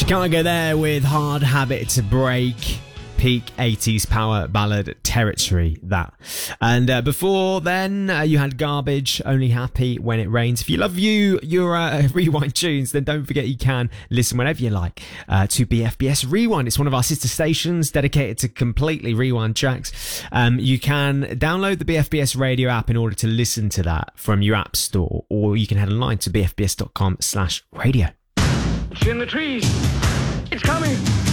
Chicago there with Hard Habit to Break. Peak 80s power ballad territory, that. And before then, you had Garbage, Only Happy When It Rains. If you love your Rewind tunes, then don't forget you can listen whenever you like to BFBS Rewind. It's one of our sister stations dedicated to completely rewind tracks. You can download the BFBS radio app in order to listen to that from your app store, or you can head online to bfbs.com/radio. It's in the trees. It's coming.